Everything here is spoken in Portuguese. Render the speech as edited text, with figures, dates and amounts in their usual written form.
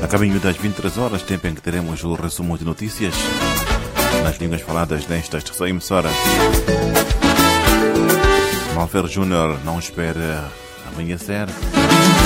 A caminho das 23 horas, tempo em que teremos o resumo de notícias nas línguas faladas nesta estação emissora. Malfer Júnior não espera amanhecer.